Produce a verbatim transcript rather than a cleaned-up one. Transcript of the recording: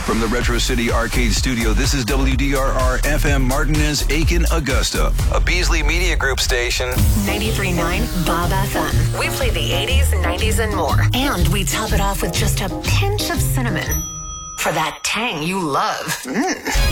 From the Retro City Arcade Studio, this is W D R R F M Martinez, Aiken, Augusta, a Beasley Media Group station. ninety-three point nine Bob F M. We play the eighties, nineties, and more. And we top it off with just a pinch of cinnamon for that tang you love. Mm.